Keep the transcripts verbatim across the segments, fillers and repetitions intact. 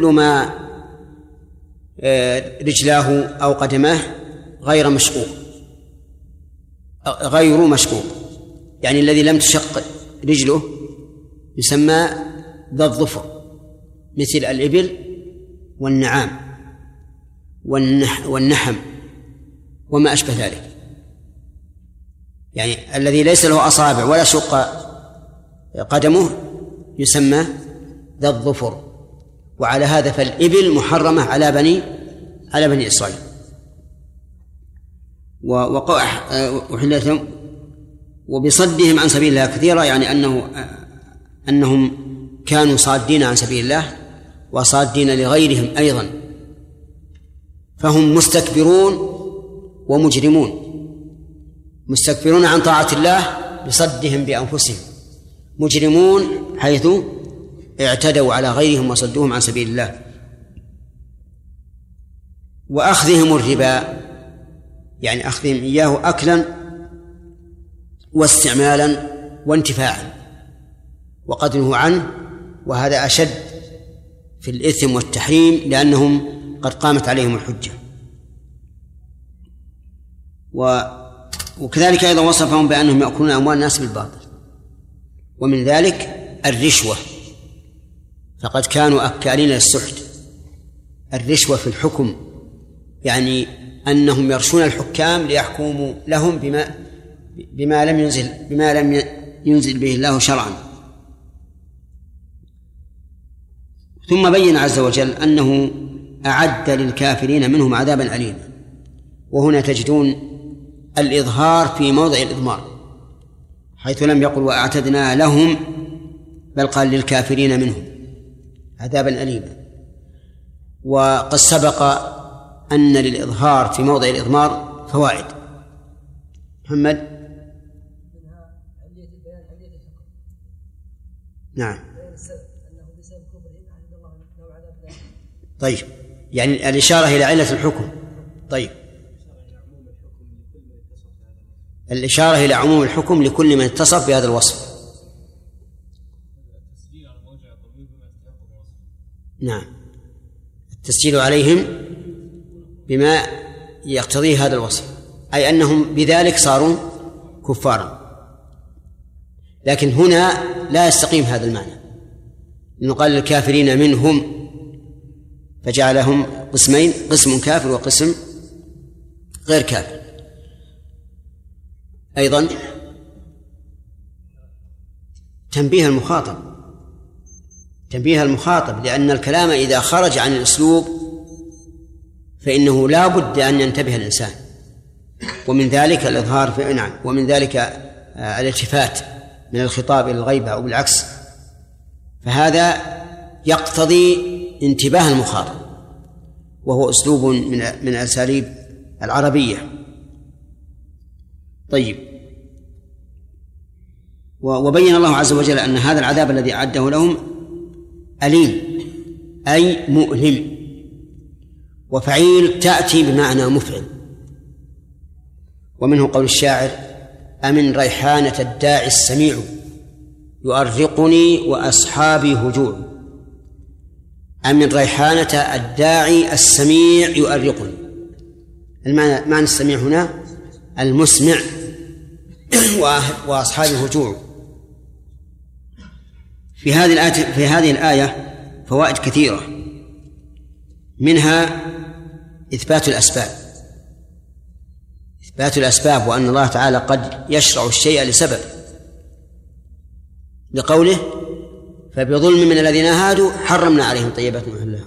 كل ما رجلاه أو قدماه غير مشقوق غير مشقوق يعني الذي لم تشق رجله يسمى ذا الظفر، مثل الإبل والنعام والنحم وما أشبه ذلك، يعني الذي ليس له أصابع ولا شق قدمه يسمى ذا الظفر. وعلى هذا فالإبل محرمة على بني على بني إسرائيل. وحلتهم وبصدهم عن سبيل الله كثيرا، يعني أنه أنهم كانوا صادين عن سبيل الله وصادين لغيرهم أيضا، فهم مستكبرون ومجرمون، مستكبرون عن طاعة الله بصدهم بأنفسهم، مجرمون حيث اعتدوا على غيرهم وصدوهم عن سبيل الله. وأخذهم الربا يعني أخذهم إياه أكلا واستعمالا وانتفاعا، وقد نهوا عنه، وهذا أشد في الإثم والتحريم لأنهم قد قامت عليهم الحجة. وكذلك أيضا وصفهم بأنهم يأكلون أموال الناس بالباطل، ومن ذلك الرشوة، فقد كانوا أكالين للسحت. الرشوة في الحكم يعني أنهم يرشون الحكام ليحكموا لهم بما بما لم ينزل بما لم ينزل به الله شرعا. ثم بين عز وجل أنه أعد للكافرين منهم عذابا أليما، وهنا تجدون الإظهار في موضع الإضمار، حيث لم يقل وأعتدنا لهم، بل قال للكافرين منهم عذابا أليما. وقد سبق أن للإظهار في موضع الإضمار فوائد. محمد. نعم. طيب، يعني الإشارة إلى علة الحكم. طيب، الإشارة إلى عموم الحكم لكل من اتصف بهذا الوصف. نعم، التسجيل عليهم بما يقتضيه هذا الوصف، أي أنهم بذلك صاروا كفارا. لكن هنا لا يستقيم هذا المعنى، إنه قال الكافرين منهم فجعلهم قسمين، قسم كافر وقسم غير كافر. أيضا تنبيه المخاطب، تنبيه المخاطب لأن الكلام إذا خرج عن الأسلوب فإنه لا بد أن ينتبه الإنسان، ومن ذلك الإظهار في نعم، ومن ذلك الالتفات من الخطاب إلى الغيبة أو بالعكس، فهذا يقتضي انتباه المخاطب، وهو أسلوب من من أساليب العربية. طيب، وبين الله عز وجل أن هذا العذاب الذي أعده لهم أليم أي مؤلم، وفعيل تأتي بمعنى مفعل. ومنه قول الشاعر: أمن ريحانة الداعي السميع يؤرقني وأصحابي هجوع. أمن ريحانة الداعي السميع يؤرقني، المعنى معنى السميع هنا المسمع، وأصحابي هجوع. في هذه الآية في هذه الآية فوائد كثيرة، منها إثبات الأسباب، إثبات الأسباب، وأن الله تعالى قد يشرع الشيء لسبب، لقوله: فبظلم من الذين هادوا حرمنا عليهم طيبات أحلها.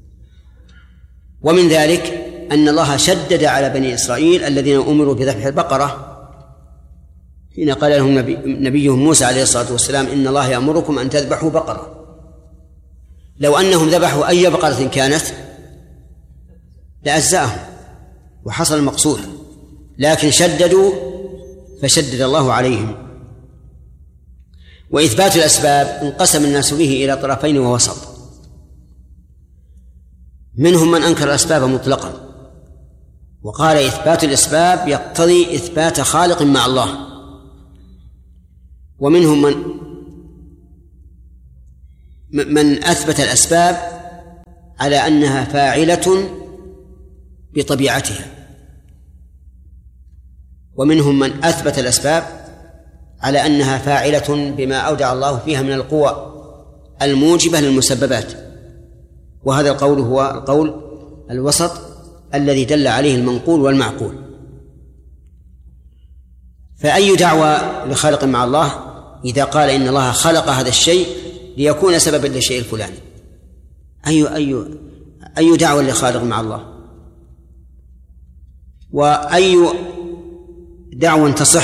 ومن ذلك أن الله شدد على بني إسرائيل الذين أمروا بذبح البقرة حين قال لهم نبي نبيهم موسى عليه الصلاة والسلام: إن الله يأمركم أن تذبحوا بقرة. لو أنهم ذبحوا أي بقرة كانت لأجزأهم وحصل المقصود، لكن شددوا فشدد الله عليهم. وإثبات الأسباب انقسم الناس به إلى طرفين ووسط، منهم من أنكر الأسباب مطلقا وقال إثبات الأسباب يقتضي إثبات خالق مع الله، ومنهم من من أثبت الأسباب على أنها فاعلة بطبيعتها، ومنهم من أثبت الأسباب على أنها فاعلة بما أودع الله فيها من القوى الموجبة للمسببات، وهذا القول هو القول الوسط الذي دل عليه المنقول والمعقول. فأي دعوة لخالق مع الله إذا قال إن الله خلق هذا الشيء ليكون سببا للشيء الفلاني، أي أي أي دعوة لخالق مع الله؟ وأي دعوة تصح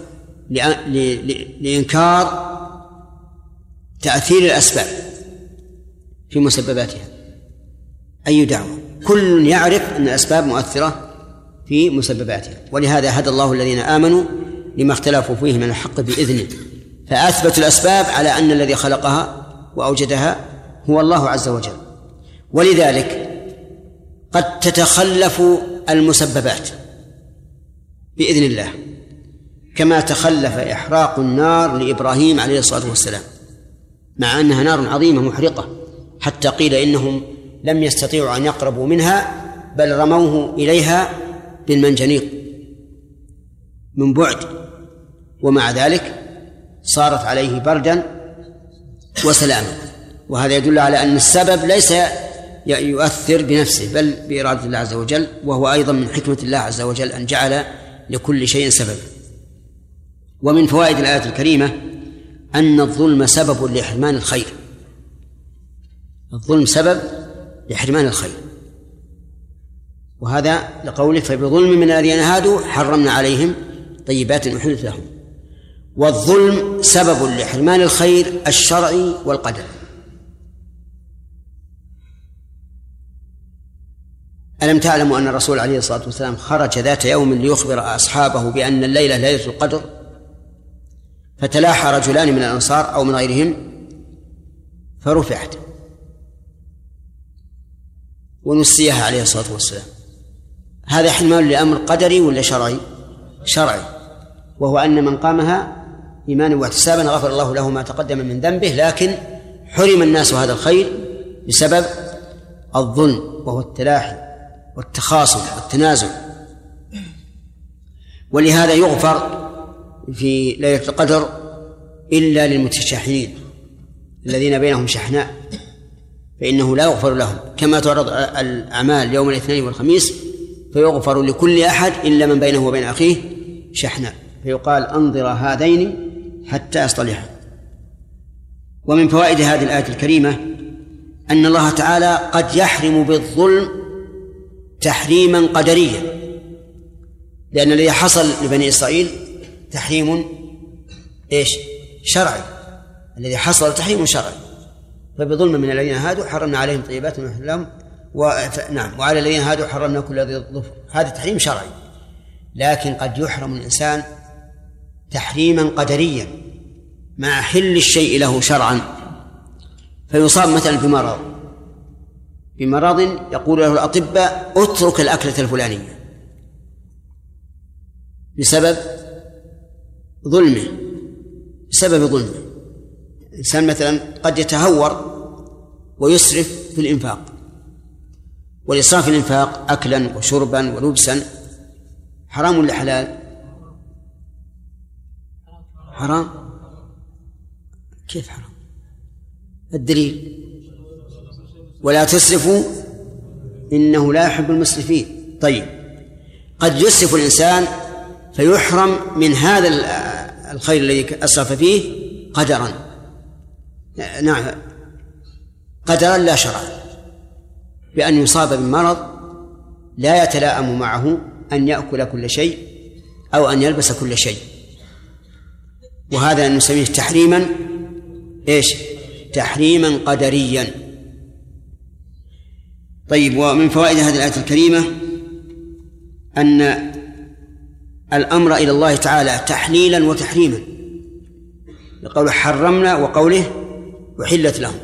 لإنكار تأثير الأسباب في مسبباتها؟ أي دعوة؟ كل يعرف أن الأسباب مؤثرة في مسبباتها، ولهذا هدى الله الذين آمنوا لما اختلفوا فيه من الحق بإذنه، فأثبتوا الأسباب على أن الذي خلقها وأوجدها هو الله عز وجل. ولذلك قد تتخلف المسببات بإذن الله، كما تخلف إحراق النار لإبراهيم عليه الصلاة والسلام، مع أنها نار عظيمة محرقة، حتى قيل إنهم لم يستطيعوا أن يقربوا منها بل رموه إليها بالمنجنيق من بعد، ومع ذلك صارت عليه بردا وسلاما. وهذا يدل على أن السبب ليس يؤثر بنفسه بل بإرادة الله عز وجل، وهو أيضا من حكمة الله عز وجل أن جعل لكل شيء سبب. ومن فوائد الآية الكريمة أن الظلم سبب لحرمان الخير، الظلم سبب لحرمان الخير، وهذا لقوله فبظلم من الذين هادوا حرمنا عليهم طيبات أحلت لهم. والظلم سبب لحرمان الخير الشرعي والقدري. ألم تعلموا أن الرسول عليه الصلاة والسلام خرج ذات يوم ليخبر أصحابه بأن الليلة ليلة القدر، فتلاحى رجلان من الأنصار أو من غيرهم فرفعت ونسيها عليه الصلاة والسلام. هذا حمال لأمر قدري ولا شرعي؟ شرعي، وهو أن من قامها إيمانا واحتسابا غفر الله له ما تقدم من ذنبه، لكن حرم الناس هذا الخير بسبب الظلم، وهو التلاحي والتخاصم والتنازل. ولهذا يغفر في ليلة القدر إلا للمتشحنين الذين بينهم شحناء، فإنه لا يغفر لهم، كما تعرض الأعمال يوم الاثنين والخميس فيغفر لكل أحد إلا من بينه وبين أخيه شحناء، فيقال أنظر هذين حتى يصطلحا. ومن فوائد هذه الآية الكريمة أن الله تعالى قد يحرم بالظلم تحريما قدريا، لأن الذي حصل لبني إسرائيل تحريم إيش؟ شرعي، الذي حصل تحريم شرعي، فبظلم من الذين هادوا حرمنا عليهم طيبات ونحل لهم و... نعم وعلى الذين هادوا حرمنا كل ذي ظفر، هذا تحريم شرعي. لكن قد يحرم الإنسان تحريما قدريا مع حل الشيء له شرعا، فيصاب مثلا بمرض بمرض يقول له الأطباء اترك الأكلة الفلانية بسبب ظلمه بسبب ظلمه إنسان مثلا قد يتهور ويسرف في الإنفاق، والإسراف في الإنفاق أكلا وشربا ولبسا حرام ولا حلال؟ حرام. كيف حرام؟ الدليل ولا تسرفوا إنه لا يحب المسرفين. طيب، قد يسرف الإنسان فيحرم من هذا الخير الذي أسرف فيه قدرا، نعم قدرا لا شرعا، بأن يصاب بمرض لا يتلائم معه أن يأكل كل شيء أو أن يلبس كل شيء، وهذا نسميه تحريما إيش؟ تحريما قدريا. طيب، ومن فوائد هذه الآية الكريمة أن الأمر إلى الله تعالى تحليلا وتحريما، لقوله حرمنا وقوله وحلت لهم،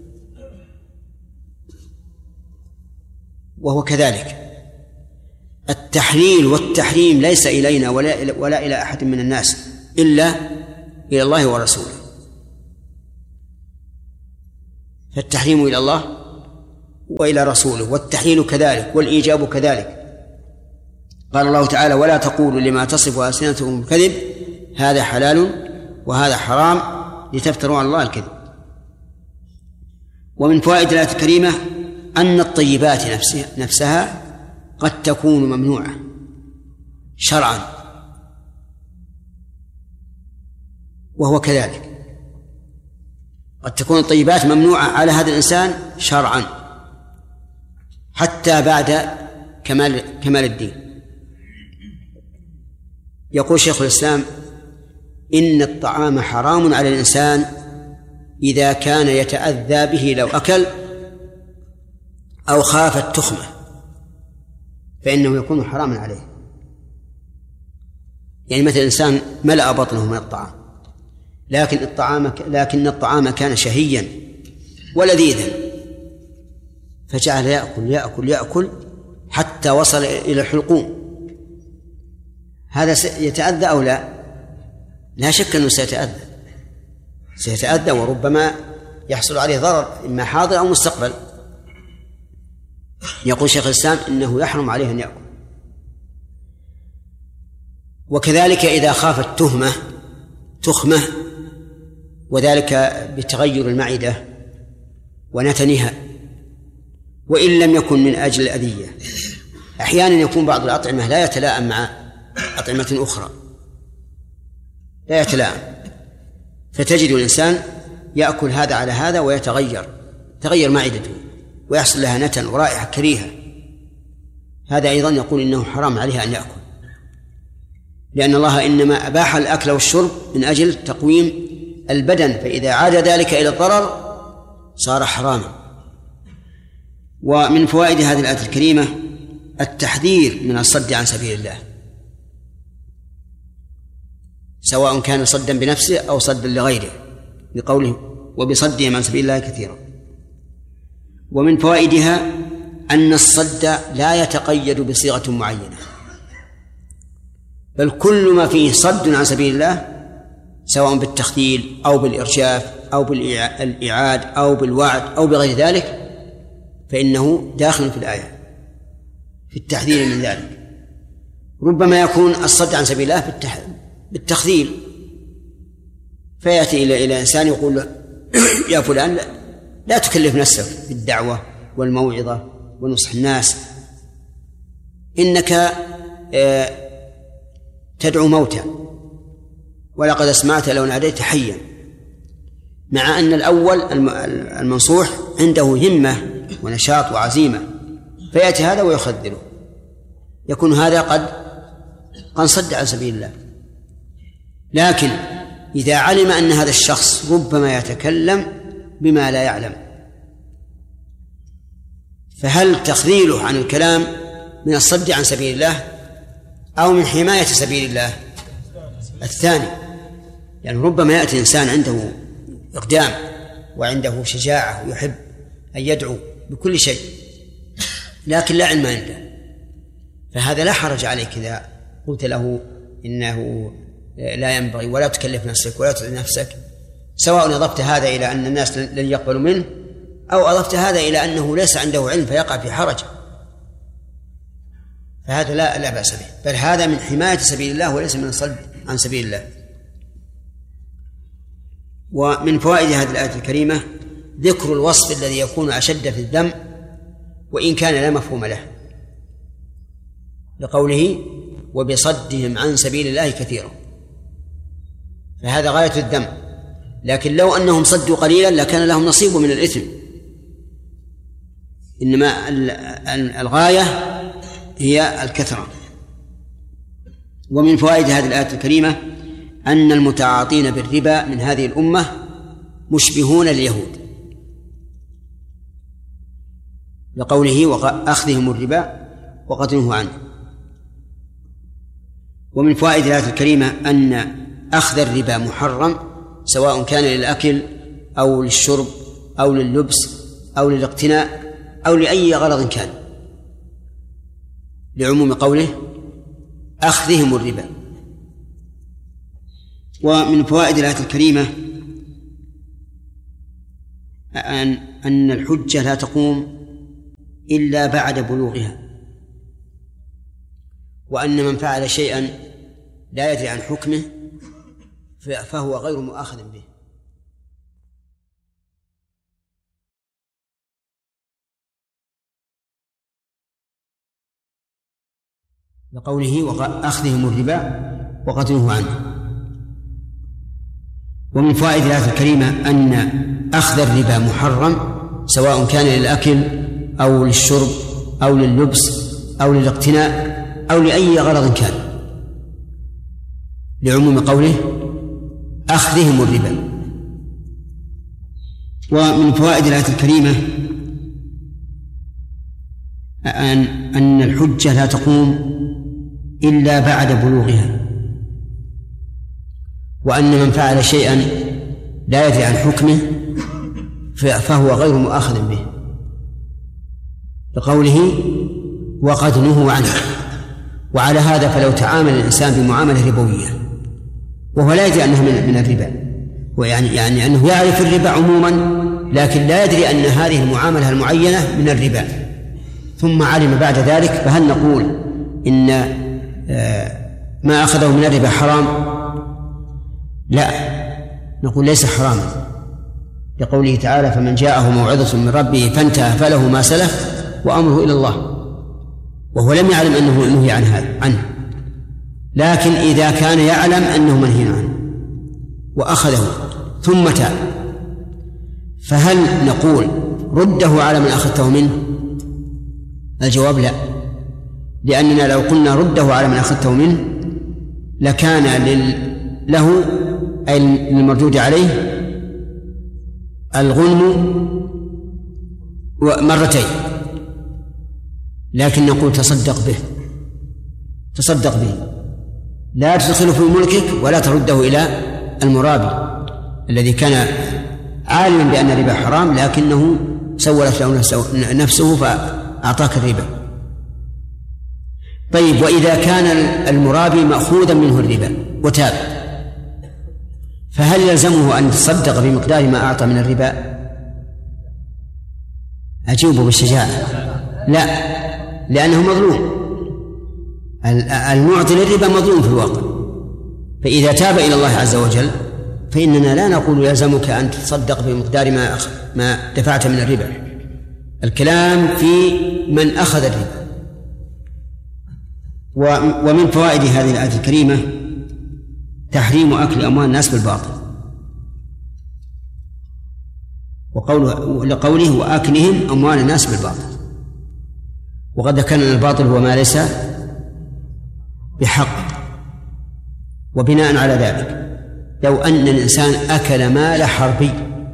وهو كذلك. التحليل والتحريم ليس إلينا ولا, ولا إلى أحد من الناس إلا إلى الله ورسوله، فالتحريم إلى الله وإلى رسوله، والتحليل كذلك، والإيجاب كذلك. قال الله تعالى: ولا تقولوا لما تصف ألسنتكم الكذب هذا حلال وهذا حرام لتفتروا على الله الكذب. ومن فوائد الآية الكريمة أن الطيبات نفسها قد تكون ممنوعة شرعا، وهو كذلك، قد تكون الطيبات ممنوعة على هذا الإنسان شرعا حتى بعد كمال كمال الدين. يقول شيخ الإسلام: إن الطعام حرام على الإنسان إذا كان يتأذى به لو أكل أو خاف التخمة، فإنه يكون حراما عليه. يعني مثل الإنسان ملأ بطنه من الطعام، لكن الطعام لكن الطعام كان شهيا ولذيذا، فجعل يأكل يأكل يأكل حتى وصل إلى الحلقوم، هذا يتأذى أو لا؟ لا شك أنه سيتأذى سيتأذى وربما يحصل عليه ضرر إما حاضر أو مستقبل. يقول شيخ الإسلام: إنه يحرم عليه أن يأكل. وكذلك إذا خاف التهمة تخمة، وذلك بتغير المعدة ونتنها، وإن لم يكن من أجل الأذية. أحيانا يكون بعض الأطعمة لا يتلائم مع أطعمة أخرى، لا يتلائم، فتجد الإنسان يأكل هذا على هذا ويتغير تغير معدته ويحصل لها نتن ورائحة كريهة. هذا أيضا يقول إنه حرام عليه أن يأكل، لأن الله إنما أباح الأكل والشرب من أجل تقويم البدن، فإذا عاد ذلك إلى الضرر صار حراما. ومن فوائد هذه الآية الكريمة التحذير من الصد عن سبيل الله، سواء كان صدا بنفسه أو صدا لغيره، بقوله: وبصدهم عن سبيل الله كثيرا. ومن فوائدها أن الصد لا يتقيد بصيغة معينة، بل كل ما فيه صد عن سبيل الله سواء بالتخذيل أو بالإرجاف أو بالإعاد أو بالوعد أو بغير ذلك فإنه داخل في الآية في التحذير من ذلك. ربما يكون الصد عن سبيل الله بالتخذيل، فيأتي إلى إلى إنسان يقول له: يا فلان لا, لا تكلف نفسك بالدعوة والموعظة ونصح الناس، إنك تدعو موتى ولقد أسمعت لو ناديت حيا، مع أن الأول المنصوح عنده همة ونشاط وعزيمة، فيأتي هذا ويخذله، يكون هذا قد قد صد عن سبيل الله. لكن إذا علم أن هذا الشخص ربما يتكلم بما لا يعلم، فهل تخذيله عن الكلام من الصد عن سبيل الله أو من حماية سبيل الله؟ الثاني، يعني ربما يأتي إنسان عنده إقدام وعنده شجاعة ويحب أن يدعو بكل شيء لكن لا علم عنده، فهذا لا حرج عليك إذا قلت له إنه لا ينبغي ولا تكلف نفسك ولا تدع نفسك، سواء أضفت هذا إلى أن الناس لن يقبلوا منه أو أضفت هذا إلى أنه ليس عنده علم فيقع في حرج، فهذا لا لا بأس به، بل هذا من حماية سبيل الله وليس من الصد عن سبيل الله. ومن فوائد هذه الآية الكريمة ذكر الوصف الذي يكون أشد في الذم وإن كان لا مفهوم له، لقوله: وبصدهم عن سبيل الله كثيرا، فهذا غاية الذم، لكن لو أنهم صدوا قليلا لكان لهم نصيب من الإثم، إنما الغاية هي الكثرة. ومن فوائد هذه الآية الكريمة أن المتعاطين بالربا من هذه الأمة مشبهون لليهود، لقوله: وأخذهم الربا وقد نهوا عنه. ومن فوائد الآية الكريمة أن أخذ الربا محرم سواء كان للأكل أو للشرب أو لللبس أو للاقتناء أو لأي غرض كان، لعموم قوله: أخذهم الربا. ومن فوائد الآية الكريمة أن أن الحجة لا تقوم إلا بعد بلوغها، وأن من فعل شيئا لا يدري عن حكمه فهو غير مؤاخذ به. لقوله وأخذهم الربا وقتله عنه. ومن فوائد الآية الكريمة أن أخذ الربا محرم، سواء كان للأكل أو للشرب أو لللبس أو للاقتناء أو لأي غرض كان، لعموم قوله أخذهم الربا. ومن فوائد الآية الكريمة أن أن الحجة لا تقوم إلا بعد بلوغها، وأن من فعل شيئا لا يدري عن حكمه فهو غير مؤاخذ به، لقوله وقد نهوا عنه. وعلى هذا فلو تعامل الإنسان بمعاملة ربوية وهو لا يدري أنها من الربا، ويعني يعني أنه يعرف الربا عموما لكن لا يدري أن هذه المعاملة المعينة من الربا، ثم علم بعد ذلك، فهل نقول إن ما أخذه من الربا حرام؟ لا، نقول ليس حراما، لقوله تعالى فمن جاءه موعظة من ربه فانتهى فله ما سلف وأمره إلى الله، وهو لم يعلم أنه نهي عن هذا عنه. لكن إذا كان يعلم أنه منهي عنه وأخذه ثم تاب، فهل نقول رده على من أخذته منه؟ الجواب لا، لأننا لو قلنا رده على من أخذته منه لكان له أي المردود عليه الغنم مرتين، لكن نقول تصدق به، تصدق به، لا تدخله في ملكك ولا ترده إلى المرابي الذي كان عالما بأن الربا حرام لكنه سولت له نفسه فأعطاك الربا. طيب، وإذا كان المرابي مأخوذا منه الربا وتاب، فهل يلزمه أن يتصدق بمقدار ما أعطى من الربا؟ أجيبه بالشجاعة لا، لأنه مظلوم، المعطي للربا مظلوم في الواقع. فإذا تاب إلى الله عز وجل فإننا لا نقول يلزمك أن تتصدق بمقدار ما ما دفعت من الربا، الكلام في من أخذ الربا. ومن فوائد هذه الآية الكريمة تحريم أكل أموال الناس بالباطل، وقوله لقوله وأكلهم أموال الناس بالباطل. وقد ذكرنا أن الباطل هو ما ليس بحق، وبناء على ذلك لو أن الإنسان أكل مال حربي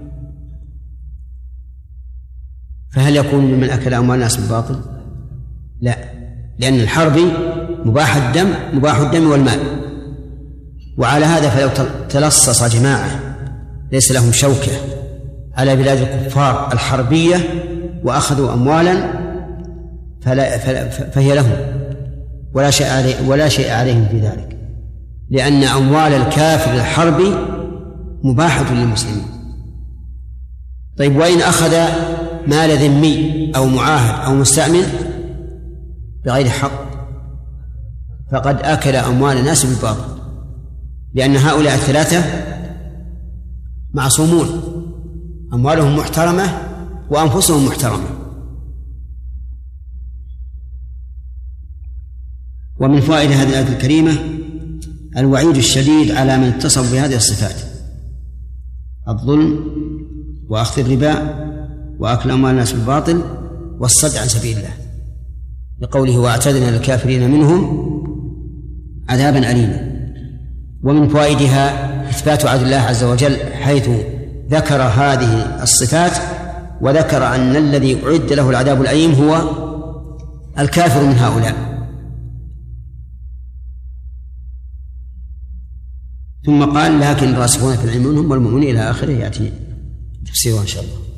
فهل يكون ممن أكل أموال الناس بالباطل؟ لا، لأن الحربي مباح الدم مباح الدم والمال. وعلى هذا فلو تلصص جماعة ليس لهم شوكة على بلاد الكفار الحربية وأخذوا أموالا فلا فلا فهي لهم ولا شيء عليه ولا شيء عليهم في ذلك، لأن أموال الكافر الحربي مباحة للمسلمين. طيب، وإن أخذ مال ذمي أو معاهد أو مستأمن بغير حق فقد أكل أموال الناس بالباطل، لأن هؤلاء الثلاثة معصومون، أموالهم محترمة وأنفسهم محترمة. ومن فوائد هذه الآية الكريمة الوعيد الشديد على من اتصف بهذه الصفات: الظلم وأخذ الربا وأكل أموال الناس بالباطل والصد عن سبيل الله، لقوله وأعتدنا للكافرين منهم عذابا أليما. ومن فوائدها إثبات عدل الله عز وجل حيث ذكر هذه الصفات وذكر أن الذي أعد له العذاب الأليم هو الكافر من هؤلاء. ثم قال لكن الراسخون في العلم منهم والمؤمنون إلى آخره، يأتي تفسيره إن شاء الله.